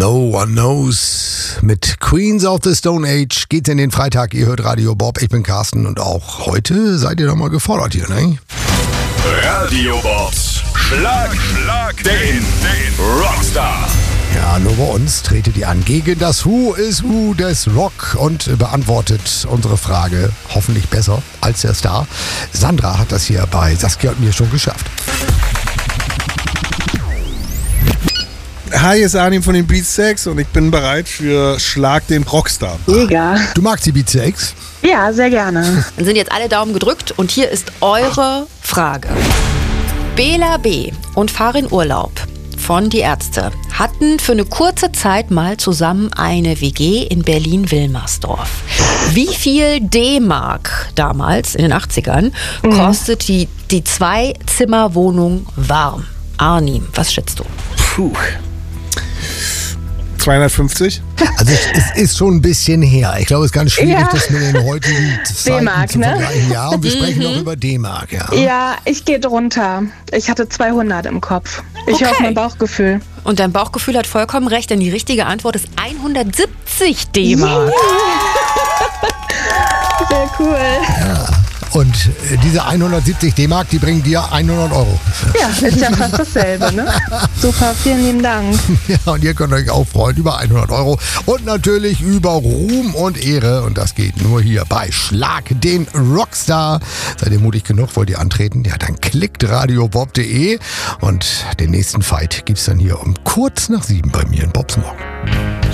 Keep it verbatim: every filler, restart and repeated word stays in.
No One Knows. Mit Queens of the Stone Age geht's in den Freitag. Ihr hört Radio Bob, ich bin Carsten und auch heute seid ihr doch mal gefordert hier, ne? Radio Bob. Schlag, Schlag den, den Rockstar. Ja, nur bei uns tretet ihr an gegen das Who is Who des Rock und beantwortet unsere Frage hoffentlich besser als der Star. Sandra hat das hier bei Saskia und mir schon geschafft. Hi, hier ist Arnim von den Beatsteaks und ich bin bereit für Schlag den Rockstar. Mega. Du magst die Beatsteaks? Ja, sehr gerne. Dann sind jetzt alle Daumen gedrückt und hier ist eure Frage. Bela B. und Farin Urlaub von Die Ärzte hatten für eine kurze Zeit mal zusammen eine W G in Berlin-Wilmersdorf. Wie viel D-Mark damals in den achtzigern mhm. kostet die, die Zwei-Zimmer-Wohnung warm? Arnim, was schätzt du? Puh. zweihundertfünfzig? Also es ist schon ein bisschen her. Ich glaube, es ist ganz schwierig, Ja. das mit den heutigen Zeiten D-Mark, zu ne? vergleichen. Ja, und wir sprechen noch über D-Mark. Ja. Ja, ich gehe drunter. Ich hatte zweihundert im Kopf. Ich Okay. höre auf mein Bauchgefühl. Und dein Bauchgefühl hat vollkommen recht, denn die richtige Antwort ist hundertsiebzig D-Mark. Sehr cool. Und äh, diese hundertsiebzig D-Mark, die bringen dir hundert Euro. Ja, ist ja fast dasselbe, ne? Super, vielen lieben Dank. Ja, und ihr könnt euch auch freuen über hundert Euro und natürlich über Ruhm und Ehre. Und das geht nur hier bei Schlag den Rockstar. Seid ihr mutig genug? Wollt ihr antreten? Ja, dann klickt radiobob punkt de und den nächsten Fight gibt's dann hier um kurz nach sieben bei mir in Bobs Morgen.